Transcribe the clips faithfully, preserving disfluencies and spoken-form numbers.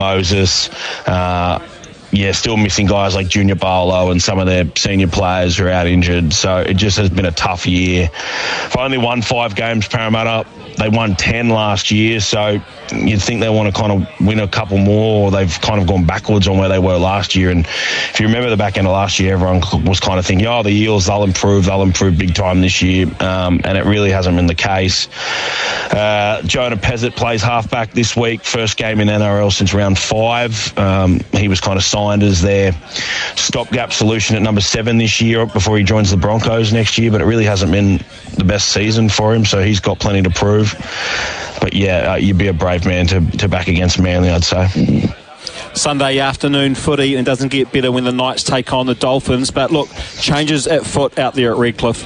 Moses. Uh, yeah, still missing guys like Junior Barlow and some of their senior players who are out injured. So it just has been a tough year. I've only won five games, Parramatta. They won ten last year, so you'd think they want to kind of win a couple more, or they've kind of gone backwards on where they were last year. And if you remember the back end of last year, everyone was kind of thinking, oh, the Eels, they'll improve, they'll improve big time this year, um, and it really hasn't been the case. Uh, Jonah Pezzett plays halfback this week, first game in N R L since round five. Um, he was kind of signed as their stopgap solution at number seven this year before he joins the Broncos next year, but it really hasn't been the best season for him, so he's got plenty to prove. But yeah, uh, you'd be a brave man to, to back against Manly, I'd say. Sunday afternoon footy, and doesn't get better when the Knights take on the Dolphins. But look, changes at foot out there at Redcliffe.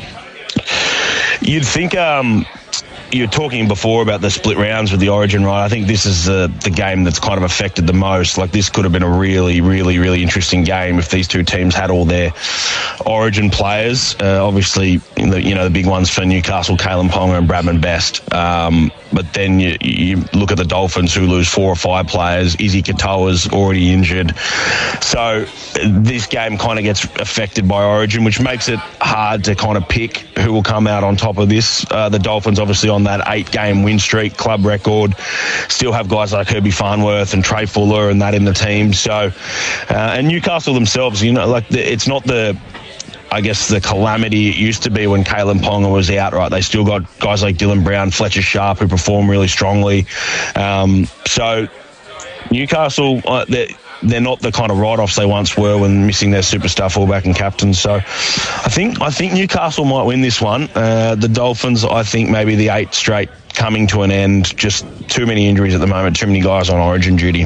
You'd think... Um, you were talking before about the split rounds with the Origin, right? I think this is the, the game that's kind of affected the most. Like, this could have been a really, really, really interesting game if these two teams had all their Origin players. Uh, obviously, the, you know, the big ones for Newcastle, Kalen Ponga and Bradman Best. Um, but then you, you look at the Dolphins, who lose four or five players. Izzy Katoa's already injured. So this game kind of gets affected by Origin, which makes it hard to kind of pick who will come out on top of this. Uh, the Dolphins obviously on that eight-game win streak, club record. Still have guys like Herbie Farnworth and Trey Fuller and that in the team. So, uh, and Newcastle themselves, you know, like the, it's not the, I guess, the calamity it used to be when Kalen Ponga was out, right? They still got guys like Dylan Brown, Fletcher Sharp, who perform really strongly. Um, so Newcastle, uh, they're, they're not the kind of write-offs they once were when missing their superstar fullback and captain. So I think I think Newcastle might win this one. Uh, the Dolphins, I think maybe the eight straight coming to an end. Just too many injuries at the moment, too many guys on Origin duty.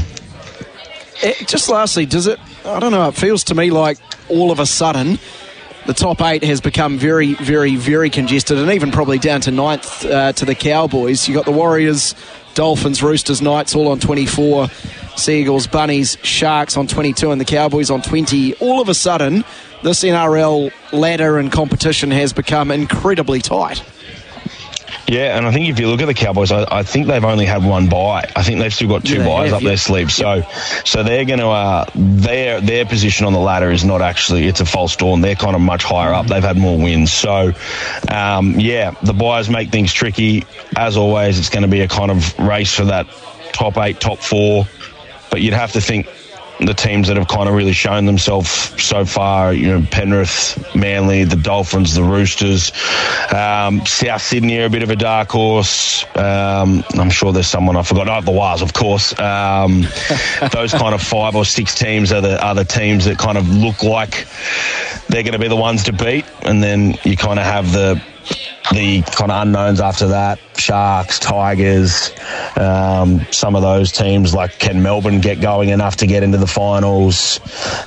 It, just lastly, does it, I don't know, it feels to me like all of a sudden the top eight has become very, very, very congested, and even probably down to ninth uh, to the Cowboys. You got the Warriors, Dolphins, Roosters, Knights all on twenty-four, Seagulls, Bunnies, Sharks on twenty-two, and the Cowboys on twenty. All of a sudden, this N R L ladder and competition has become incredibly tight. Yeah, and I think if you look at the Cowboys, I, I think they've only had one bye. I think they've still got two yeah, byes have, up yeah. their sleeve. So, yep. so they're going to uh, their their position on the ladder is not actually, it's a false dawn. They're kind of much higher up. They've had more wins. So, um, yeah, the byes make things tricky. As always, it's going to be a kind of race for that top eight, top four. But you'd have to think the teams that have kind of really shown themselves so far, you know, Penrith, Manly, the Dolphins, the Roosters, um, South Sydney are a bit of a dark horse. Um, I'm sure there's someone I forgot. Oh, the Wars, of course. Um, those kind of five or six teams are the, are the teams that kind of look like they're going to be the ones to beat. And then you kind of have the the kind of unknowns after that, Sharks, Tigers, um, some of those teams, like can Melbourne get going enough to get into the finals?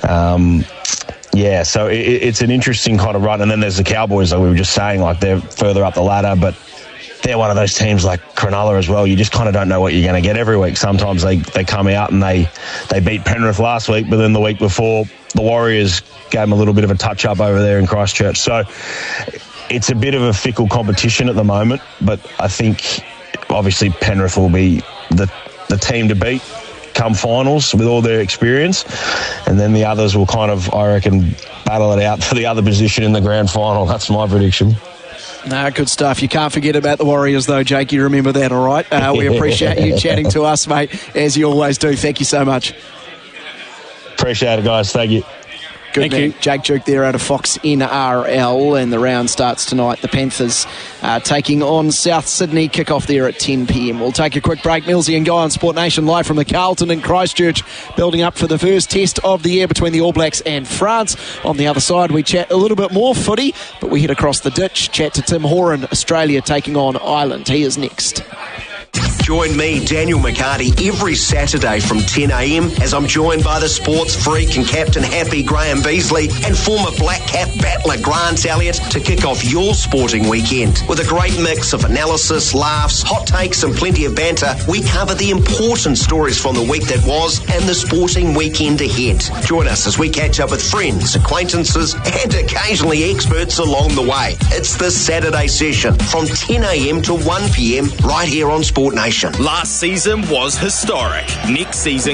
Um, yeah, so it, it's an interesting kind of run. And then there's the Cowboys, like we were just saying, like they're further up the ladder, but they're one of those teams like Cronulla as well. You just kind of don't know what you're going to get every week. Sometimes they, they come out and they, they beat Penrith last week, but then the week before, the Warriors gave them a little bit of a touch-up over there in Christchurch. So it's a bit of a fickle competition at the moment, but I think obviously Penrith will be the the team to beat come finals with all their experience, and then the others will kind of, I reckon, battle it out for the other position in the grand final. That's my prediction. No, good stuff. You can't forget about the Warriors, though, Jake. You remember that, all right? Uh, we appreciate you chatting to us, mate, as you always do. Thank you so much. Appreciate it, guys. Thank you. Good Thank man. you. Jake Duke there out of Fox N R L, and the round starts tonight. The Panthers uh, taking on South Sydney. Kick-off there at ten p.m. We'll take a quick break. Millsy and Guy on Sport Nation live from the Carlton in Christchurch, building up for the first test of the year between the All Blacks and France. On the other side, we chat a little bit more footy, but we head across the ditch, chat to Tim Horan, Australia taking on Ireland. He is next. Join me, Daniel McCarty, every Saturday from ten a.m. as I'm joined by the sports freak and captain happy Graham Beasley and former Black Cap battler Grant Elliott to kick off your sporting weekend. With a great mix of analysis, laughs, hot takes and plenty of banter, we cover the important stories from the week that was and the sporting weekend ahead. Join us as we catch up with friends, acquaintances and occasionally experts along the way. It's the Saturday session from ten a.m. to one p.m. right here on Sport Nation. Last season was historic. Next season